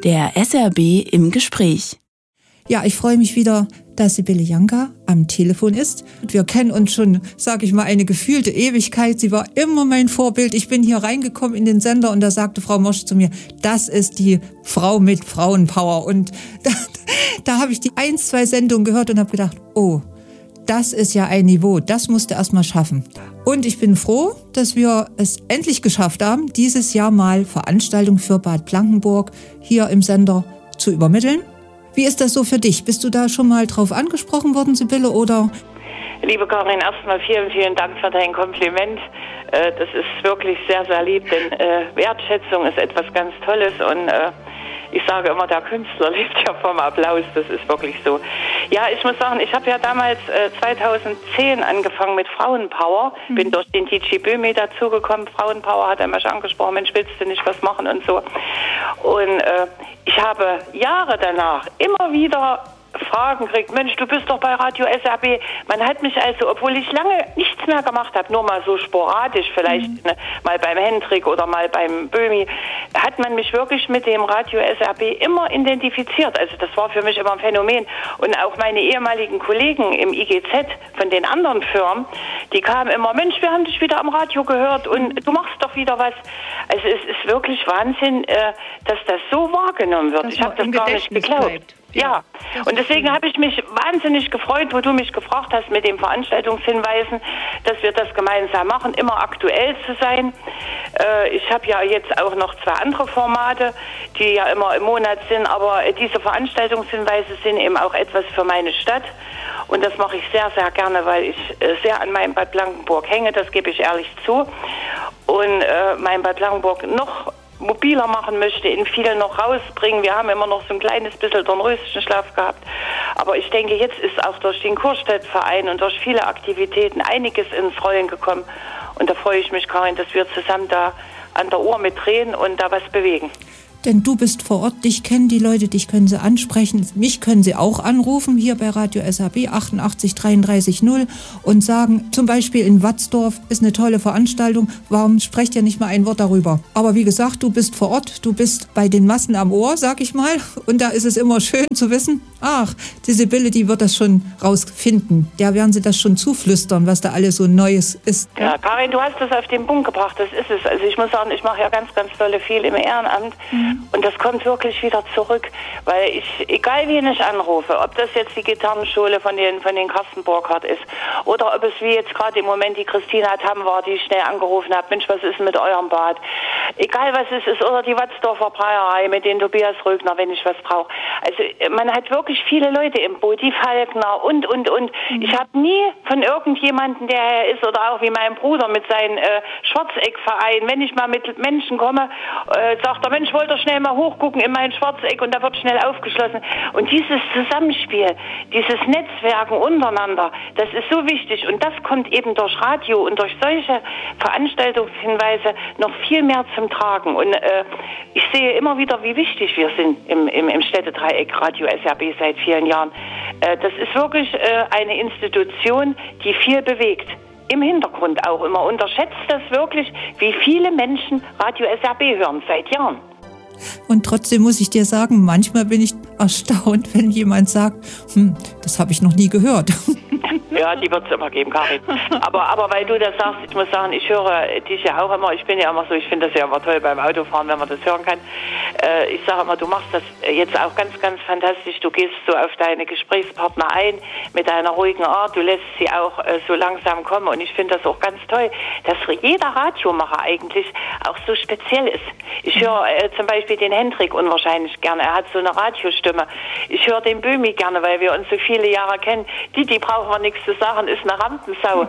Der SRB im Gespräch. Ja, ich freue mich wieder, dass Sibylle Janka am Telefon ist. Wir kennen uns schon, sage ich mal, eine gefühlte Ewigkeit. Sie war immer mein Vorbild. Ich bin hier reingekommen in den Sender und da sagte Frau Mosch zu mir, das ist die Frau mit Frauenpower. Und da habe ich die 1-2 Sendungen gehört und habe gedacht, oh, das ist ja ein Niveau, das musst du erst mal schaffen. Und ich bin froh, dass wir es endlich geschafft haben, dieses Jahr mal Veranstaltungen für Bad Blankenburg hier im Sender zu übermitteln. Wie ist das so für dich? Bist du da schon mal drauf angesprochen worden, Sibylle, oder? Liebe Karin, erstmal vielen Dank für dein Kompliment. Das ist wirklich sehr, sehr lieb, denn Wertschätzung ist etwas ganz Tolles und ich sage immer, der Künstler lebt ja vom Applaus, das ist wirklich so. Ja, ich muss sagen, ich habe ja damals 2010 angefangen mit Frauenpower, bin durch den DJ Böhmi dazugekommen. Frauenpower hat er mich angesprochen, Mensch, willst du nicht was machen und so. Und ich habe Jahre danach immer wieder Fragen kriegt, Mensch, du bist doch bei Radio SRB. Man hat mich also, obwohl ich lange nichts mehr gemacht habe, nur mal so sporadisch, vielleicht mal beim Hendrik oder mal beim Böhmi, hat man mich wirklich mit dem Radio SRB immer identifiziert. Also das war für mich immer ein Phänomen. Und auch meine ehemaligen Kollegen im IGZ von den anderen Firmen, die kamen immer, Mensch, wir haben dich wieder am Radio gehört und du machst doch wieder was. Also es ist wirklich Wahnsinn, dass das so wahrgenommen wird. Ich habe das gar nicht geglaubt. Ja, und deswegen habe ich mich wahnsinnig gefreut, wo du mich gefragt hast mit den Veranstaltungshinweisen, dass wir das gemeinsam machen, immer aktuell zu sein. Ich habe ja jetzt auch noch 2 andere Formate, die ja immer im Monat sind, aber diese Veranstaltungshinweise sind eben auch etwas für meine Stadt. Und das mache ich sehr, sehr gerne, weil ich sehr an meinem Bad Blankenburg hänge, das gebe ich ehrlich zu. Und mein Bad Blankenburg noch mobiler machen möchte, in viele noch rausbringen. Wir haben immer noch so ein kleines bisschen Dornröschenschlaf gehabt. Aber ich denke, jetzt ist auch durch den Kurstädtverein und durch viele Aktivitäten einiges ins Rollen gekommen. Und da freue ich mich, Karin, dass wir zusammen da an der Uhr mitdrehen und da was bewegen. Denn du bist vor Ort, dich kennen die Leute, dich können sie ansprechen. Mich können sie auch anrufen, hier bei Radio SRB 88 33 0 und sagen, zum Beispiel in Watzdorf ist eine tolle Veranstaltung, warum sprecht ihr nicht mal ein Wort darüber? Aber wie gesagt, du bist vor Ort, du bist bei den Massen am Ohr, sag ich mal. Und da ist es immer schön zu wissen, ach, die Sibylle, die wird das schon rausfinden. Der werden sie das schon zuflüstern, was da alles so Neues ist. Ja, Karin, du hast das auf den Punkt gebracht, das ist es. Also ich muss sagen, ich mache ja ganz tolle viel im Ehrenamt. Und das kommt wirklich wieder zurück, weil ich, egal wen ich anrufe, ob das jetzt die Gitarrenschule von den Carsten Burkhardt ist oder ob es wie jetzt gerade im Moment die Christina Tamm war, die ich schnell angerufen habe, Mensch, was ist mit eurem Bad? Egal was es ist, oder die Watzdorfer Breierei mit den Tobias Rögner, wenn ich was brauche. Also man hat wirklich viele Leute im Boot, die Falkner und. Ich habe nie von irgendjemandem, der ist, oder auch wie mein Bruder mit seinem Schwarzeckverein, wenn ich mal mit Menschen komme, sagt der Mensch, wollte schnell mal hochgucken in mein Schwarzeck und da wird schnell aufgeschlossen. Und dieses Zusammenspiel, dieses Netzwerken untereinander, das ist so wichtig und das kommt eben durch Radio und durch solche Veranstaltungshinweise noch viel mehr zum Tragen. Und ich sehe immer wieder, wie wichtig wir sind im Städtedreieck Radio SRB seit vielen Jahren. Das ist wirklich eine Institution, die viel bewegt. Im Hintergrund auch immer. Unterschätzt das wirklich, wie viele Menschen Radio SRB hören seit Jahren. Und trotzdem muss ich dir sagen, manchmal bin ich erstaunt, wenn jemand sagt, das habe ich noch nie gehört. Ja, die wird es immer geben, Karin. Aber weil du das sagst, ich muss sagen, ich höre dich ja auch immer, ich bin ja immer so, ich finde das ja immer toll beim Autofahren, wenn man das hören kann. Ich sage immer, du machst das jetzt auch ganz fantastisch. Du gehst so auf deine Gesprächspartner ein mit deiner ruhigen Art. Du lässt sie auch so langsam kommen. Und ich finde das auch ganz toll, dass jeder Radiomacher eigentlich auch so speziell ist. Ich höre zum Beispiel den Hendrik unwahrscheinlich gerne. Er hat so eine Radiostimme. Ich höre den Böhmi gerne, weil wir uns so viele Jahre kennen. Die brauchen wir nichts zu sagen, ist eine Rampensau.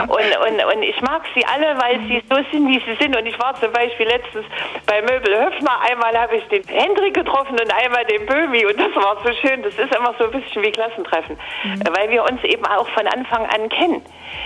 und ich mag sie alle, weil sie so sind, wie sie sind. Und ich war zum Beispiel letztens bei Möbel Höfner. Einmal habe ich den Hendrik getroffen und einmal den Böhmi. Und das war so schön. Das ist immer so ein bisschen wie Klassentreffen. Weil wir uns eben auch von Anfang an kennen.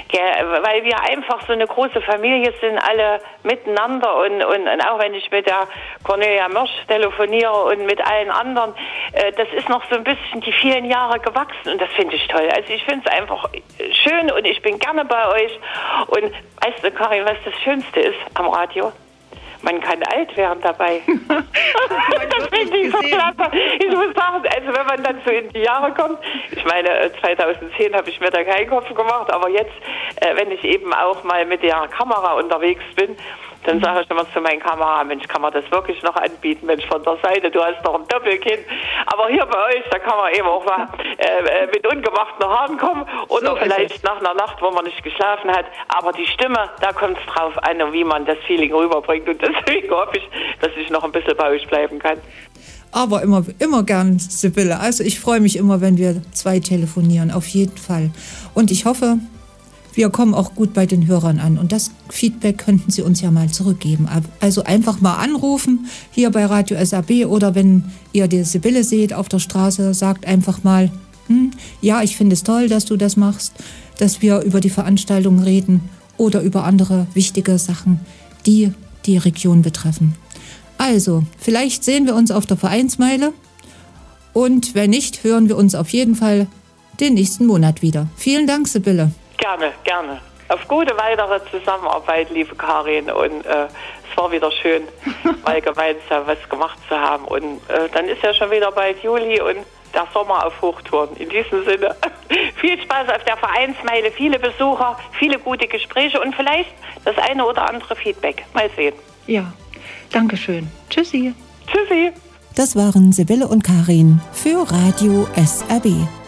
Weil wir einfach so eine große Familie sind, alle miteinander. Und auch wenn ich mit der Cornelia Mörsch telefoniere und mit allen anderen, das ist noch so ein bisschen die vielen Jahre gewachsen. Und das finde ich toll. Also ich finde es einfach schön und ich bin gerne bei euch. Und weißt du, Karin, was das Schönste ist am Radio? man kann alt werden dabei. Das finde ich so klasse. Ich muss sagen, also wenn man dann so in die Jahre kommt, ich meine, 2010 habe ich mir da keinen Kopf gemacht, aber jetzt, wenn ich eben auch mal mit der Kamera unterwegs bin, dann sage ich immer zu meinem Kamera, Mensch, kann man das wirklich noch anbieten? Mensch, von der Seite, du hast doch ein Doppelkinn. Aber hier bei euch, da kann man eben auch mal mit ungemachten Haaren kommen oder so vielleicht nach einer Nacht, wo man nicht geschlafen hat. Aber die Stimme, da kommt es drauf an, wie man das Feeling rüberbringt. Und deswegen hoffe ich, dass ich noch ein bisschen bei euch bleiben kann. Aber immer gern, Sibylle. Also ich freue mich immer, wenn wir 2 telefonieren, auf jeden Fall. Und ich hoffe, wir kommen auch gut bei den Hörern an. Und das Feedback könnten Sie uns ja mal zurückgeben. Also einfach mal anrufen hier bei Radio SAB oder wenn ihr die Sibylle seht auf der Straße, sagt einfach mal, ja, ich finde es toll, dass du das machst, dass wir über die Veranstaltung reden oder über andere wichtige Sachen, die die Region betreffen. Also, vielleicht sehen wir uns auf der Vereinsmeile und wenn nicht, hören wir uns auf jeden Fall den nächsten Monat wieder. Vielen Dank, Sibylle. Gerne, gerne. Auf gute weitere Zusammenarbeit, liebe Karin. Und es war wieder schön, mal gemeinsam was gemacht zu haben. Und dann ist ja schon wieder bald Juli und der Sommer auf Hochtouren. In diesem Sinne, viel Spaß auf der Vereinsmeile, viele Besucher, viele gute Gespräche und vielleicht das eine oder andere Feedback. Mal sehen. Ja, danke schön. Tschüssi. Tschüssi. Das waren Sibylle und Karin für Radio SAB.